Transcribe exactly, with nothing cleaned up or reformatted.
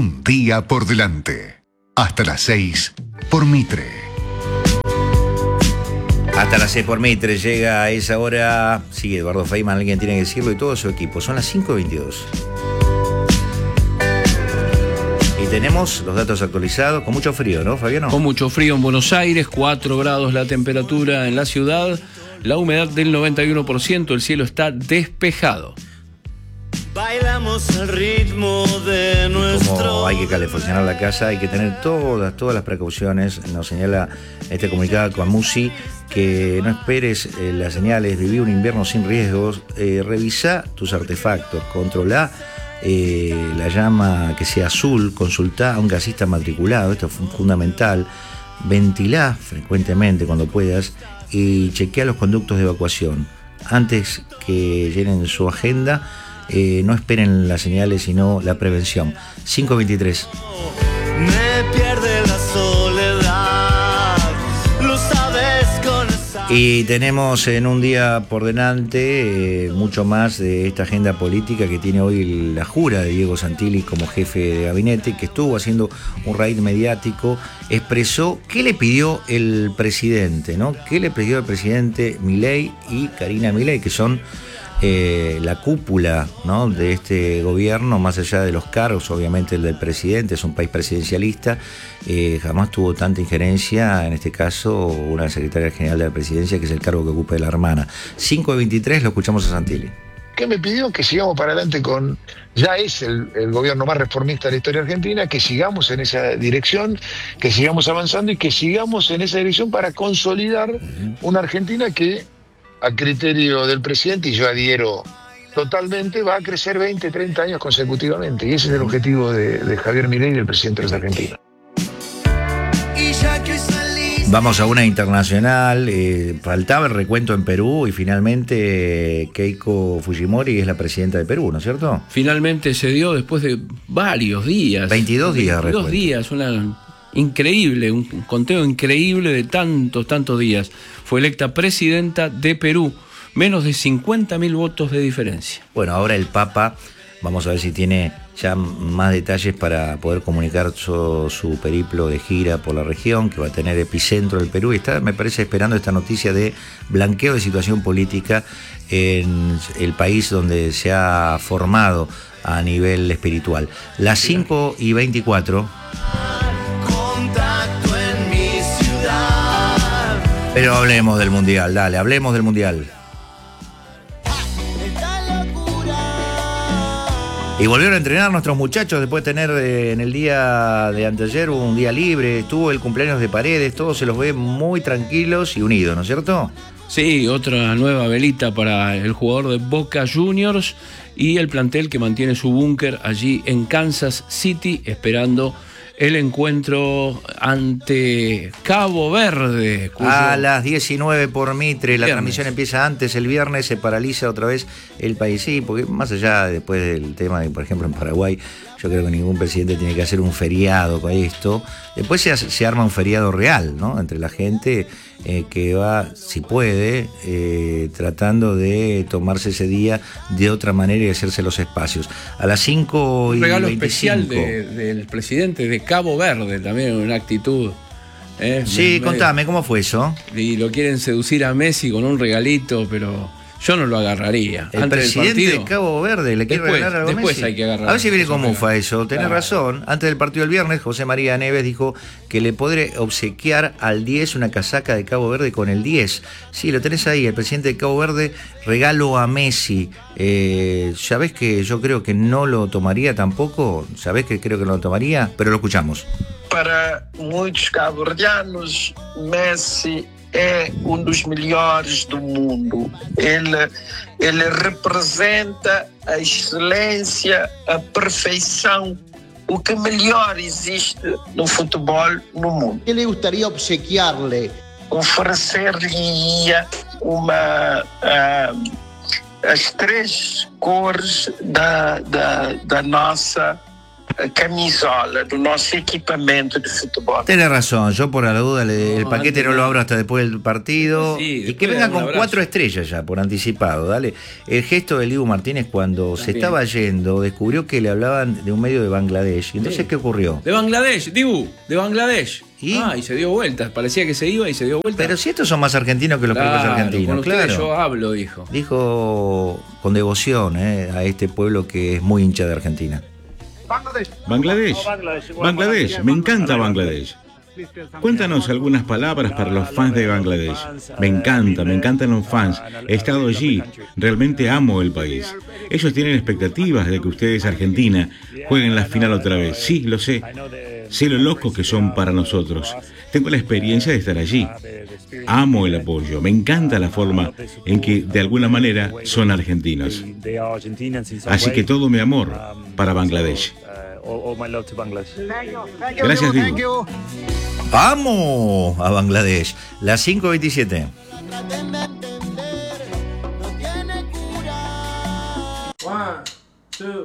un día por delante. Hasta las seis por Mitre. Hasta las seis por Mitre llega a esa hora. Sigue Eduardo Feynman, alguien tiene que decirlo, y todo su equipo. Son las cinco veintidós. Y tenemos los datos actualizados, con mucho frío, ¿no, Fabiano? Con mucho frío en Buenos Aires, cuatro grados la temperatura en la ciudad, la humedad del noventa y uno por ciento, el cielo está despejado. Bailamos al ritmo de nuestro... Como hay que calefaccionar la casa, hay que tener todas, todas las precauciones. Nos señala este comunicado con Musi, que no esperes eh, las señales, viví un invierno sin riesgos, eh, revisa tus artefactos, controla eh, la llama que sea azul, consulta a un gasista matriculado, esto es fundamental, ventilá frecuentemente cuando puedas y chequea los conductos de evacuación. Antes que llenen su agenda, Eh, no esperen las señales, sino la prevención. cinco veintitrés. Me pierde la soledad, lo sabes con esa... Y tenemos en un día por delante eh, mucho más de esta agenda política que tiene hoy la jura de Diego Santilli como jefe de gabinete, que estuvo haciendo un raid mediático, expresó qué le pidió el presidente, ¿no? ¿Qué le pidió el presidente Milei y Karina Milei, que son Eh, la cúpula, ¿no?, de este gobierno, más allá de los cargos, obviamente el del presidente, es un país presidencialista, eh, jamás tuvo tanta injerencia, en este caso, una secretaria general de la presidencia, que es el cargo que ocupa de la hermana. cinco veintitrés, lo escuchamos a Santilli. ¿Qué me pidió? Que sigamos para adelante con... Ya es el, el gobierno más reformista de la historia argentina, que sigamos en esa dirección, que sigamos avanzando y que sigamos en esa dirección para consolidar uh-huh. una Argentina que, a criterio del presidente, y yo adhiero totalmente, va a crecer veinte, treinta años consecutivamente. Y ese es el objetivo de, de Javier Milei y del presidente de los argentinos. Vamos a una internacional. Eh, faltaba el recuento en Perú y finalmente eh, Keiko Fujimori es la presidenta de Perú, ¿no es cierto? Finalmente se dio después de varios días. veintidós días. veintidós días, una... increíble, un conteo increíble de tantos, tantos días. Fue electa presidenta de Perú, menos de cincuenta mil votos de diferencia. Bueno, ahora el Papa, vamos a ver si tiene ya más detalles para poder comunicar su, su periplo de gira por la región, que va a tener epicentro del Perú, y está, me parece, esperando esta noticia de blanqueo de situación política en el país donde se ha formado a nivel espiritual. Las cinco y veinticuatro. Pero hablemos del Mundial, dale, hablemos del Mundial. Y volvieron a entrenar nuestros muchachos después de tener eh, en el día de anteayer un día libre, estuvo el cumpleaños de Paredes, todos se los ve muy tranquilos y unidos, ¿no es cierto? Sí, otra nueva velita para el jugador de Boca Juniors y el plantel que mantiene su búnker allí en Kansas City, esperando el encuentro ante Cabo Verde. Cuyo... A las diecinueve por Mitre, la viernes. Transmisión empieza antes, el viernes se paraliza otra vez el país. Sí, porque más allá después del tema de, por ejemplo, en Paraguay, yo creo que ningún presidente tiene que hacer un feriado con esto. Después se, se arma un feriado real, ¿no?, entre la gente eh, que va, si puede, eh, tratando de tomarse ese día de otra manera y hacerse los espacios. A las cinco y un regalo veinticinco. especial de, del presidente de Cabo Verde, también una actitud. ¿eh? Sí, medio... contame, ¿cómo fue eso? Y lo quieren seducir a Messi con un regalito, pero... yo no lo agarraría. El antes presidente del partido, de Cabo Verde le quiere después, regalar algo a después Messi. hay que agarrar. A ver si viene con mufa eso. Tenés claro. razón. Antes del partido del viernes, José María Neves dijo que le podré obsequiar al diez una casaca de Cabo Verde con el diez. Sí, lo tenés ahí. El presidente de Cabo Verde, regalo a Messi. Eh, ¿Sabés que yo creo que no lo tomaría tampoco? ¿Sabés que creo que no lo tomaría? Pero lo escuchamos. Para muitos cabo-verdianos, Messi é um dos melhores do mundo. Ele, ele representa a excelência, a perfeição, o que melhor existe no futebol no mundo. ¿Qué le gustaría obsequiarle? Oferecer-lhe uma, uh, as três cores da, da, da nossa camisola do nosso equipamento de futebol. Tienes razón, yo por la duda le- el paquete no lo abro hasta después del partido. Sí, y después que le venga damos un con abrazo. cuatro estrellas ya, por anticipado, dale. El gesto de Dibu Martínez cuando se estaba yendo, descubrió que le hablaban de un medio de Bangladesh. ¿Y entonces qué ocurrió? De Bangladesh, Dibu, de Bangladesh. ¿Y? Ah, y se dio vueltas. Parecía que se iba y se dio vueltas. Pero si estos son más argentinos que los propios Claro, argentinos, con ustedes claro. yo hablo, dijo. Dijo con devoción eh, a este pueblo que es muy hincha de Argentina. Bangladesh. Bangladesh, me encanta Bangladesh. Cuéntanos algunas palabras para los fans de Bangladesh. Me encanta, me encantan los fans. He estado allí, realmente amo el país. Ellos tienen expectativas de que ustedes, Argentina, jueguen la final otra vez. Sí, lo sé. Sé lo locos que son para nosotros. Tengo la experiencia de estar allí. Amo el apoyo. Me encanta la forma en que, de alguna manera, son argentinos. Así que todo mi amor para Bangladesh. Gracias, Dibu. ¡Vamos a Bangladesh! Las cinco veintisiete.